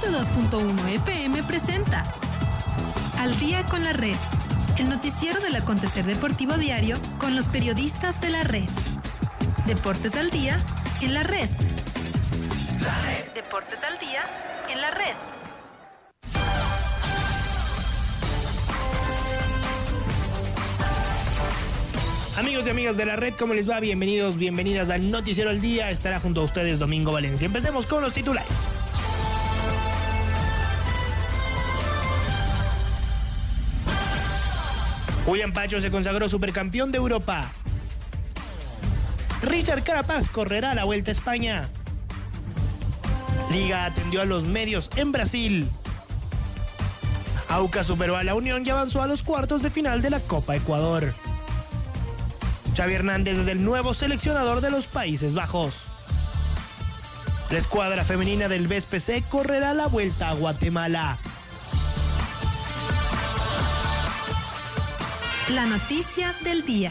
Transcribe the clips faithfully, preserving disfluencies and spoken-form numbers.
ciento dos punto uno F M presenta Al Día con la Red, el noticiero del acontecer deportivo diario con los periodistas de la red. Deportes al día en la red. La red. Deportes al día en la red. Amigos y amigas de la red, ¿cómo les va? Bienvenidos, bienvenidas al Noticiero al Día. Estará junto a ustedes Domingo Valencia. Empecemos con los titulares. William Pacho se consagró supercampeón de Europa. Richard Carapaz correrá la Vuelta a España. Liga atendió a los medios en Brasil. Aucas superó a la Unión y avanzó a los cuartos de final de la Copa Ecuador. Xavi Hernández es el nuevo seleccionador de los Países Bajos. La escuadra femenina del B S P C correrá la Vuelta a Guatemala. La noticia del día.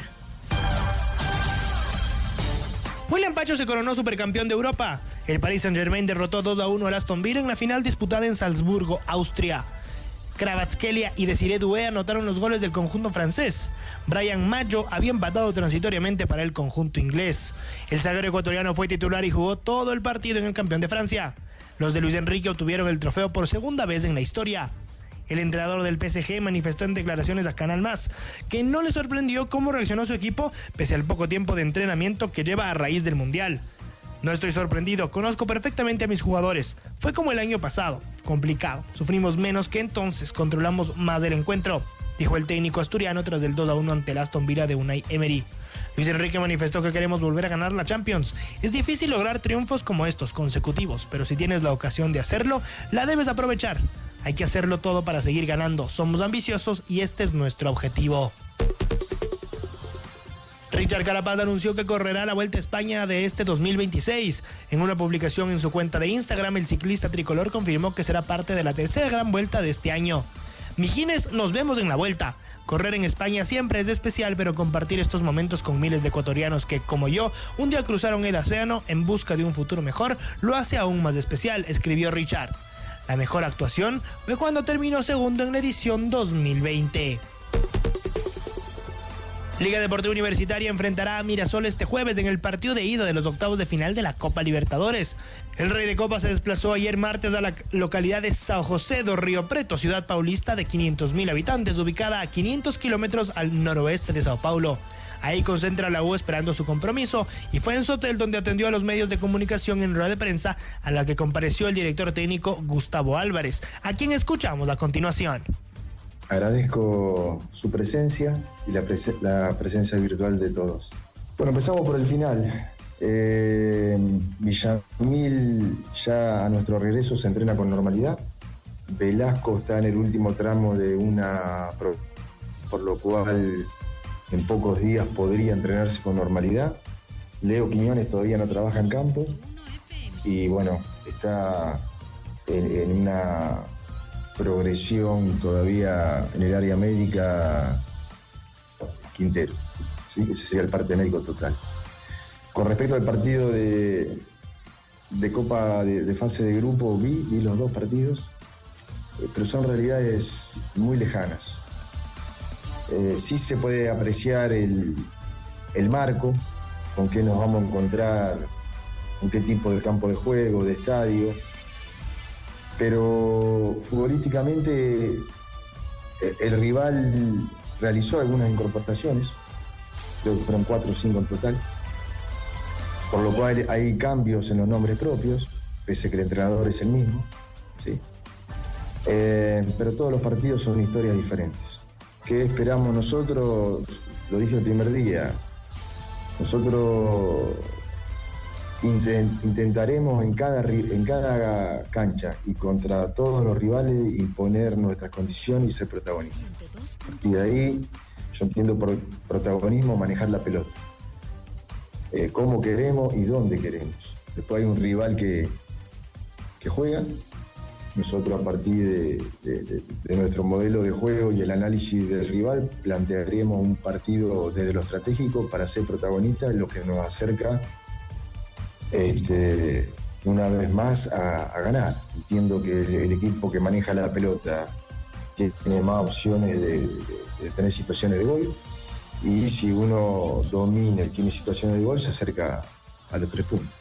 William Pacho se coronó supercampeón de Europa. El Paris Saint-Germain derrotó dos a uno al Aston Villa en la final disputada en Salzburgo, Austria. Kvaratskhelia y Desiree Doué anotaron los goles del conjunto francés. Bryan Maggio había empatado transitoriamente para el conjunto inglés. El zaguero ecuatoriano fue titular y jugó todo el partido en el campeón de Francia. Los de Luis Enrique obtuvieron el trofeo por segunda vez en la historia. El entrenador del P S G manifestó en declaraciones a Canal Más que no le sorprendió cómo reaccionó su equipo pese al poco tiempo de entrenamiento que lleva a raíz del Mundial. No estoy sorprendido, conozco perfectamente a mis jugadores. Fue como el año pasado, complicado. Sufrimos menos que entonces, controlamos más del encuentro, dijo el técnico asturiano tras el dos a uno ante el Aston Villa de Unai Emery. Luis Enrique manifestó que queremos volver a ganar la Champions. Es difícil lograr triunfos como estos, consecutivos, pero si tienes la ocasión de hacerlo, la debes aprovechar. Hay que hacerlo todo para seguir ganando. Somos ambiciosos y este es nuestro objetivo. Richard Carapaz anunció que correrá la Vuelta a España de este dos mil veintiséis. En una publicación en su cuenta de Instagram, el ciclista tricolor confirmó que será parte de la tercera gran vuelta de este año. Mijines, nos vemos en la vuelta. Correr en España siempre es especial, pero compartir estos momentos con miles de ecuatorianos que, como yo, un día cruzaron el océano en busca de un futuro mejor, lo hace aún más especial, escribió Richard. La mejor actuación fue cuando terminó segundo en la edición dos mil veinte. Liga Deportiva Universitaria enfrentará a Mirasol este jueves en el partido de ida de los octavos de final de la Copa Libertadores. El Rey de Copa se desplazó ayer martes a la localidad de São José do Rio Preto, ciudad paulista de quinientos mil habitantes, ubicada a quinientos kilómetros al noroeste de Sao Paulo. Ahí concentra la U esperando su compromiso y fue en su hotel donde atendió a los medios de comunicación en rueda de prensa a la que compareció el director técnico Gustavo Álvarez, a quien escuchamos a continuación. Agradezco su presencia y la, prese- la presencia virtual de todos. Bueno, empezamos por el final. Eh, Villamil ya a nuestro regreso se entrena con normalidad. Velasco está en el último tramo de una pro- por lo cual en pocos días podría entrenarse con normalidad. Leo Quiñones todavía no trabaja en campo y bueno, está en, en una progresión todavía en el área médica Quintero, ¿sí? Ese sería el parte médico total. Con respecto al partido de, de Copa de, de fase de grupo, vi, vi los dos partidos, eh, pero son realidades muy lejanas. Eh, sí se puede apreciar el, el marco, con qué nos vamos a encontrar, con qué tipo de campo de juego, de estadio, pero futbolísticamente el rival realizó algunas incorporaciones, creo que fueron cuatro o cinco en total, por lo cual hay cambios en los nombres propios, pese a que el entrenador es el mismo, ¿sí? Eh, pero todos los partidos son historias diferentes. ¿Qué esperamos nosotros? Lo dije el primer día, nosotros intentaremos en cada, en cada cancha y contra todos los rivales imponer nuestras condiciones y ser protagonistas. Y de ahí yo entiendo por protagonismo manejar la pelota. Eh, cómo queremos y dónde queremos. Después hay un rival que, que juega. Nosotros a partir de, de, de, de nuestro modelo de juego y el análisis del rival plantearemos un partido desde lo estratégico para ser protagonistas, lo que nos acerca Este, una vez más a, a ganar. Entiendo que el, el equipo que maneja la pelota tiene más opciones de, de, de tener situaciones de gol, y si uno domina y tiene situaciones de gol, se acerca a los tres puntos.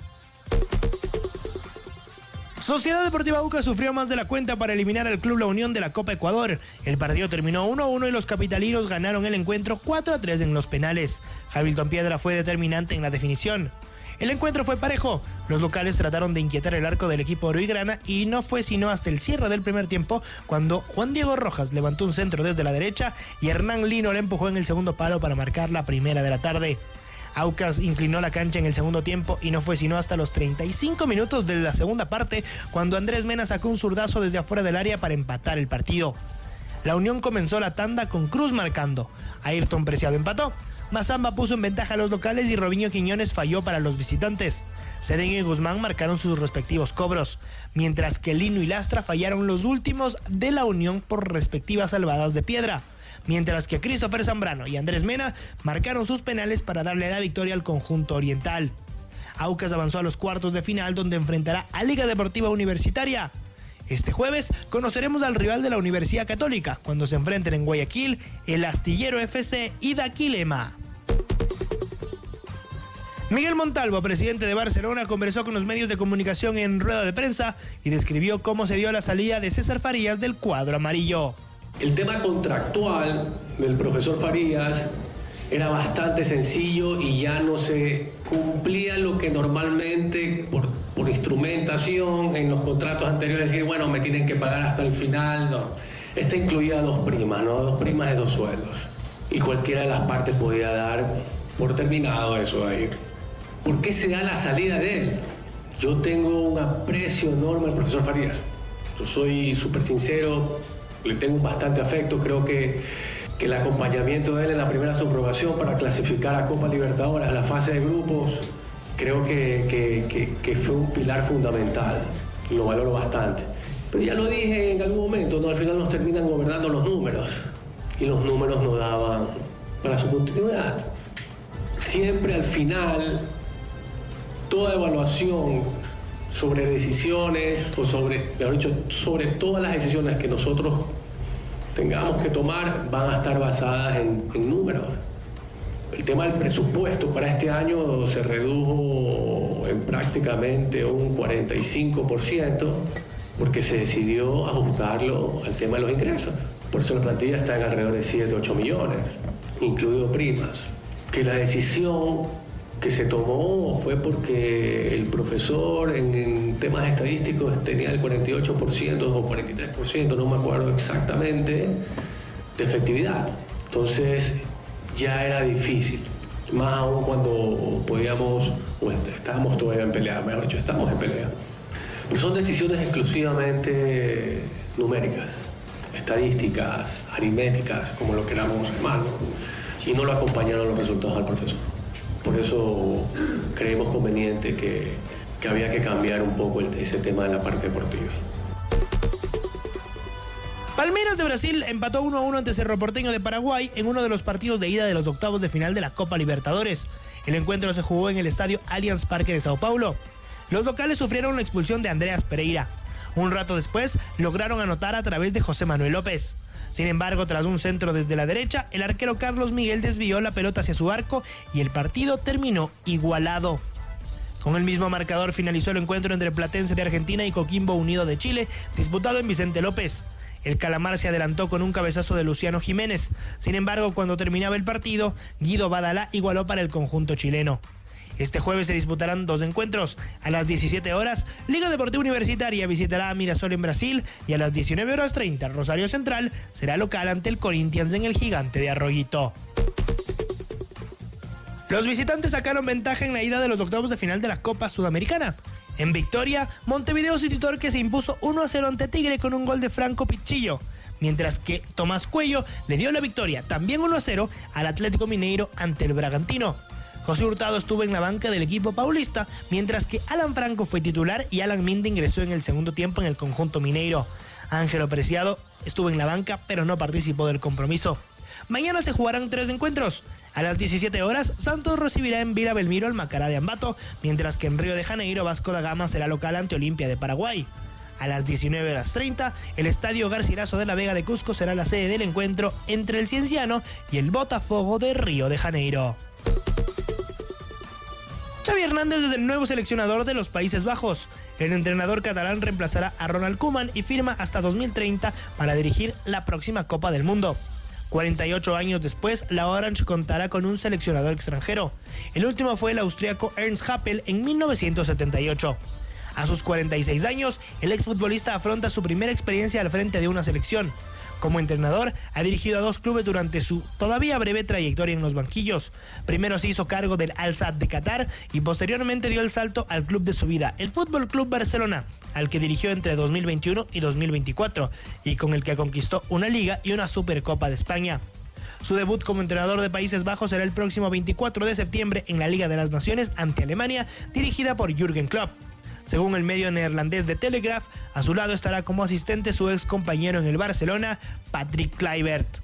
Sociedad Deportiva Aucas sufrió más de la cuenta para eliminar al Club La Unión de la Copa Ecuador. El partido terminó uno a uno y los capitalinos ganaron el encuentro cuatro a tres en los penales. Hamilton Piedra fue determinante en la definición. El encuentro fue parejo. Los locales trataron de inquietar el arco del equipo oroigrana y no fue sino hasta el cierre del primer tiempo cuando Juan Diego Rojas levantó un centro desde la derecha y Hernán Lino le empujó en el segundo palo para marcar la primera de la tarde. Aucas inclinó la cancha en el segundo tiempo y no fue sino hasta los treinta y cinco minutos de la segunda parte cuando Andrés Mena sacó un zurdazo desde afuera del área para empatar el partido. La Unión comenzó la tanda con Cruz marcando. Ayrton Preciado empató. Mazamba puso en ventaja a los locales y Robinho Quiñones falló para los visitantes. Cedeño y Guzmán marcaron sus respectivos cobros, mientras que Lino y Lastra fallaron los últimos de La Unión por respectivas salvadas de piedra. Mientras que Christopher Zambrano y Andrés Mena marcaron sus penales para darle la victoria al conjunto oriental. Aucas avanzó a los cuartos de final donde enfrentará a Liga Deportiva Universitaria. Este jueves conoceremos al rival de la Universidad Católica cuando se enfrenten en Guayaquil el Astillero F C y Daquilema. Miguel Montalvo, presidente de Barcelona, conversó con los medios de comunicación en rueda de prensa y describió cómo se dio la salida de César Farías del cuadro amarillo. El tema contractual del profesor Farías era bastante sencillo y ya no se cumplía lo que normalmente por, por instrumentación en los contratos anteriores decir, bueno, me tienen que pagar hasta el final. No, esta incluía dos primas, ¿no? Dos primas de dos sueldos. Y cualquiera de las partes podía dar por terminado eso ahí. ¿Por qué se da la salida de él? Yo tengo un aprecio enorme al profesor Farías. Yo soy súper sincero, le tengo bastante afecto, creo que, que el acompañamiento de él en la primera subrogación para clasificar a Copa Libertadores, a la fase de grupos, creo que, que, que, que fue un pilar fundamental, y lo valoro bastante. Pero ya lo dije en algún momento, ¿no? Al final nos terminan gobernando los números, y los números no daban para su continuidad. Siempre al final, toda evaluación sobre decisiones, o sobre, mejor dicho, sobre todas las decisiones que nosotros tengamos que tomar, van a estar basadas en, en números. El tema del presupuesto para este año se redujo en prácticamente un cuarenta y cinco por ciento porque se decidió ajustarlo al tema de los ingresos. Por eso la plantilla está en alrededor de siete, ocho millones, incluido primas. Que la decisión que se tomó fue porque el profesor en, en temas estadísticos tenía el cuarenta y ocho por ciento o cuarenta y tres por ciento, no me acuerdo exactamente, de efectividad. Entonces ya era difícil, más aún cuando podíamos, o estábamos todavía en pelea, mejor dicho, estamos en pelea. Pero son decisiones exclusivamente numéricas, estadísticas, aritméticas, como lo queramos llamar, y no lo acompañaron los resultados al profesor. Por eso creemos conveniente que, que había que cambiar un poco el, ese tema de la parte deportiva. Palmeiras de Brasil empató uno a uno ante Cerro Porteño de Paraguay en uno de los partidos de ida de los octavos de final de la Copa Libertadores. El encuentro se jugó en el estadio Allianz Parque de Sao Paulo. Los locales sufrieron la expulsión de Andreas Pereira. Un rato después lograron anotar a través de José Manuel López. Sin embargo, tras un centro desde la derecha, el arquero Carlos Miguel desvió la pelota hacia su arco y el partido terminó igualado. Con el mismo marcador finalizó el encuentro entre Platense de Argentina y Coquimbo Unido de Chile, disputado en Vicente López. El Calamar se adelantó con un cabezazo de Luciano Jiménez. Sin embargo, cuando terminaba el partido, Guido Badalá igualó para el conjunto chileno. Este jueves se disputarán dos encuentros. A las diecisiete horas, Liga Deportiva Universitaria visitará a Mirasol en Brasil y a las diecinueve horas treinta, Rosario Central será local ante el Corinthians en el Gigante de Arroyito. Los visitantes sacaron ventaja en la ida de los octavos de final de la Copa Sudamericana. En victoria, Montevideo City Torque se impuso uno a cero ante Tigre con un gol de Franco Pichillo, mientras que Tomás Cuello le dio la victoria, también uno a cero, al Atlético Mineiro ante el Bragantino. José Hurtado estuvo en la banca del equipo paulista, mientras que Alan Franco fue titular y Alan Minde ingresó en el segundo tiempo en el conjunto mineiro. Ángelo Preciado estuvo en la banca, pero no participó del compromiso. Mañana se jugarán tres encuentros. A las diecisiete horas, Santos recibirá en Vila Belmiro al Macará de Ambato, mientras que en Río de Janeiro, Vasco da Gama será local ante Olimpia de Paraguay. A las diecinueve horas treinta, el Estadio Garcilaso de la Vega de Cusco será la sede del encuentro entre el Cienciano y el Botafogo de Río de Janeiro. Xavi Hernández es el nuevo seleccionador de los Países Bajos. El entrenador catalán reemplazará a Ronald Koeman y firma hasta dos mil treinta para dirigir la próxima Copa del Mundo. cuarenta y ocho años después, la Orange contará con un seleccionador extranjero. El último fue el austríaco Ernst Happel en mil novecientos setenta y ocho. A sus cuarenta y seis años, el exfutbolista afronta su primera experiencia al frente de una selección. Como entrenador, ha dirigido a dos clubes durante su todavía breve trayectoria en los banquillos. Primero se hizo cargo del Al-Sadd de Qatar y posteriormente dio el salto al club de su vida, el Fútbol Club Barcelona, al que dirigió entre dos mil veintiuno y dos mil veinticuatro y con el que conquistó una Liga y una Supercopa de España. Su debut como entrenador de Países Bajos será el próximo veinticuatro de septiembre en la Liga de las Naciones ante Alemania, dirigida por Jürgen Klopp. Según el medio neerlandés de Telegraph, a su lado estará como asistente su ex compañero en el Barcelona, Patrick Kluivert.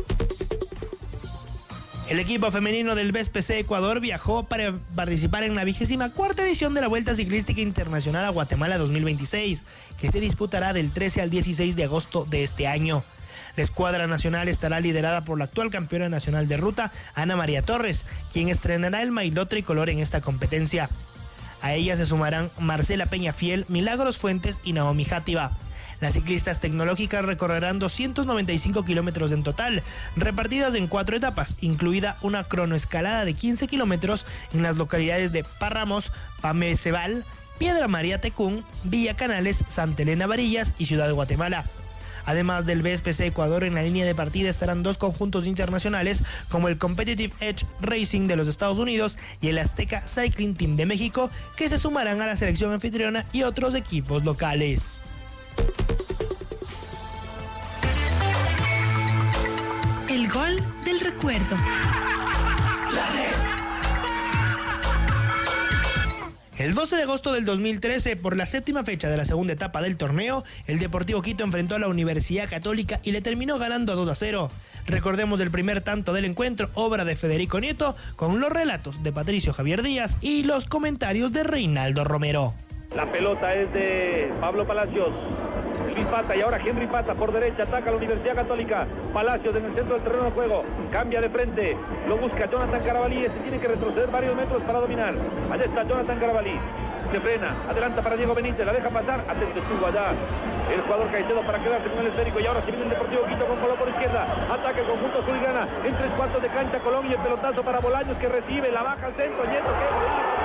El equipo femenino del B S P C Ecuador viajó para participar en la vigésima cuarta edición de la Vuelta Ciclística Internacional a Guatemala dos mil veintiséis, que se disputará del trece al dieciséis de agosto de este año. La escuadra nacional estará liderada por la actual campeona nacional de ruta, Ana María Torres, quien estrenará el maillot tricolor en esta competencia. A ella se sumarán Marcela Peñafiel, Milagros Fuentes y Naomi Játiva. Las ciclistas tecnológicas recorrerán doscientos noventa y cinco kilómetros en total, repartidas en cuatro etapas, incluida una cronoescalada de quince kilómetros en las localidades de Párramos, Pamecebal, Piedra María Tecún, Villa Canales, Santa Elena Varillas y Ciudad de Guatemala. Además del B S P C Ecuador, en la línea de partida estarán dos conjuntos internacionales como el Competitive Edge Racing de los Estados Unidos y el Azteca Cycling Team de México, que se sumarán a la selección anfitriona y otros equipos locales. El gol del recuerdo. El doce de agosto del dos mil trece, por la séptima fecha de la segunda etapa del torneo, el Deportivo Quito enfrentó a la Universidad Católica y le terminó ganando dos a cero. Recordemos el primer tanto del encuentro, obra de Federico Nieto, con los relatos de Patricio Javier Díaz y los comentarios de Reinaldo Romero. La pelota es de Pablo Palacios. Luis Pata y ahora Henry Pata por derecha, ataca a la Universidad Católica. Palacios en el centro del terreno de juego, cambia de frente, lo busca Jonathan Carabalí, este tiene que retroceder varios metros para dominar. Allá está Jonathan Carabalí, se frena, adelanta para Diego Benítez, la deja pasar, atento estuvo allá el jugador Caicedo para quedarse con el esférico y ahora se viene el Deportivo Quito con Colón por izquierda, ataca el conjunto azulgrana en tres cuartos de cancha, Colón y el pelotazo para Bolaños que recibe, la baja al centro, Nieto, qué golazo.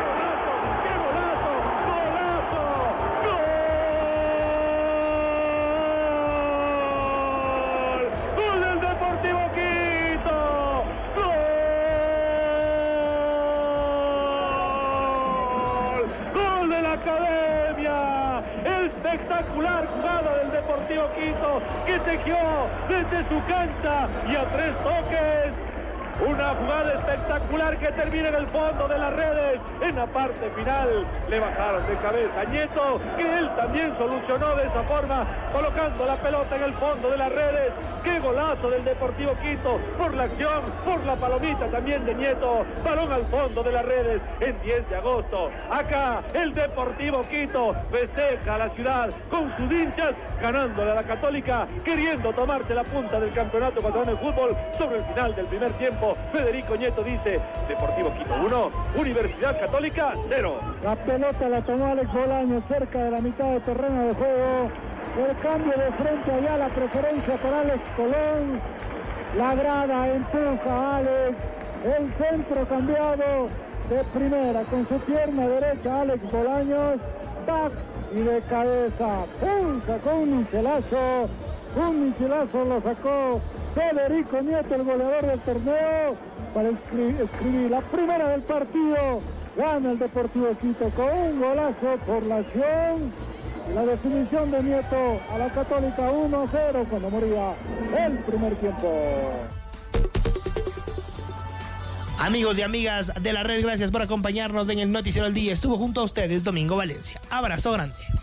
Academia, espectacular jugada del Deportivo Quito que tejió desde su cancha y a tres toques. Una jugada espectacular que termina en el fondo de las redes. En la parte final le bajaron de cabeza a Nieto, que él también solucionó de esa forma, colocando la pelota en el fondo de las redes. ¡Qué golazo del Deportivo Quito! Por la acción, por la palomita también de Nieto. Balón al fondo de las redes en diez de agosto. Acá el Deportivo Quito festeja a la ciudad con sus hinchas, ganándole a la Católica, queriendo tomarse la punta del campeonato ecuatoriano de fútbol sobre el final del primer tiempo. Federico Nieto dice: Deportivo Quito uno, Universidad Católica cero. La pelota la tomó Alex Bolaños cerca de la mitad del terreno de juego. El cambio de frente allá, la preferencia para Alex Colón. La grada empuja a Alex. El centro cambiado de primera con su pierna derecha Alex Bolaños. Back y de cabeza. ¡Pum! Sacó un michelazo. Un michelazo lo sacó Federico Nieto, el goleador del torneo, para escribir, escribir la primera del partido. Gana el Deportivo Quito con un golazo por la acción. La definición de Nieto a la Católica uno a cero cuando moría el primer tiempo. Amigos y amigas de la red, gracias por acompañarnos en el Noticiero al Día. Estuvo junto a ustedes Domingo Valencia. Abrazo grande.